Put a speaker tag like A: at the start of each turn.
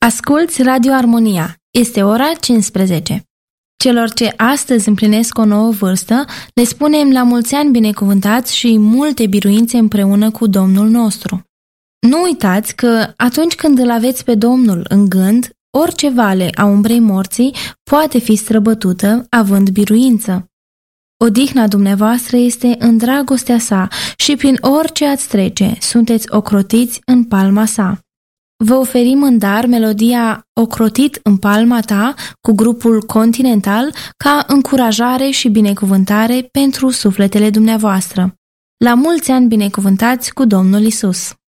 A: Asculți Radio Armonia. Este ora 15. Celor ce astăzi împlinesc o nouă vârstă, le spunem la mulți ani binecuvântați și multe biruințe împreună cu Domnul nostru. Nu uitați că atunci când îl aveți pe Domnul în gând, orice vale a umbrei morții poate fi străbătută având biruință. Odihna dumneavoastră este în dragostea sa și prin orice ați trece, sunteți ocrotiți în palma sa. Vă oferim în dar melodia Ocrotit în palma ta cu grupul Continental ca încurajare și binecuvântare pentru sufletele dumneavoastră. La mulți ani binecuvântați cu Domnul Isus!